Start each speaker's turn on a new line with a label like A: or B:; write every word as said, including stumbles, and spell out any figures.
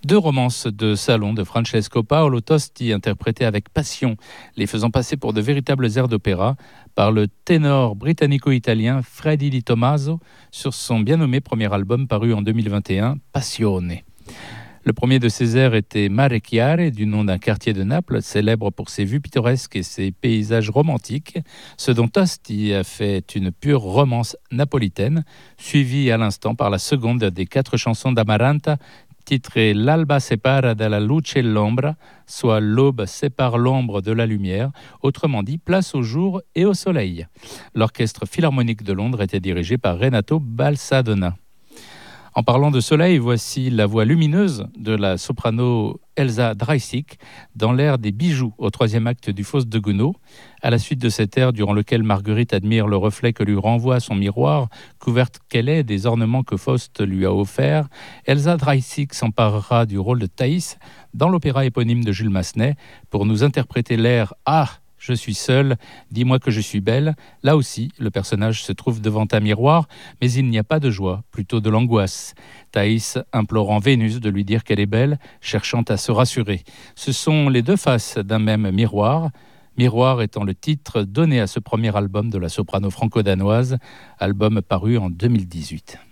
A: Deux romances de salon de Francesco Paolo Tosti interprétées avec passion, les faisant passer pour de véritables airs d'opéra par le ténor britannico-italien Freddie Di Tommaso sur son bien nommé premier album paru en deux mille vingt et un, Passione. Le premier de ces airs était Mare Chiare, du nom d'un quartier de Naples, célèbre pour ses vues pittoresques et ses paysages romantiques, ce dont Tosti a fait une pure romance napolitaine, suivie à l'instant par la seconde des quatre chansons d'Amaranta, titrée L'alba separa dalla luce l'ombra, soit l'aube sépare l'ombre de la lumière, autrement dit place au jour et au soleil. L'orchestre philharmonique de Londres était dirigé par Renato Balsadona. En parlant de soleil, voici la voix lumineuse de la soprano Elsa Dreisig dans l'air des bijoux au troisième acte du Faust de Gounod. À la suite de cet air durant lequel Marguerite admire le reflet que lui renvoie son miroir, couverte qu'elle est des ornements que Faust lui a offerts, Elsa Dreisig s'emparera du rôle de Thaïs dans l'opéra éponyme de Jules Massenet pour nous interpréter l'air « Ah !» Je suis seule, dis-moi que je suis belle. Là aussi, le personnage se trouve devant un miroir, mais il n'y a pas de joie, plutôt de l'angoisse. Thaïs implorant Vénus de lui dire qu'elle est belle, cherchant à se rassurer. Ce sont les deux faces d'un même miroir. Miroir étant le titre donné à ce premier album de la soprano franco-danoise, album paru en deux mille dix-huit.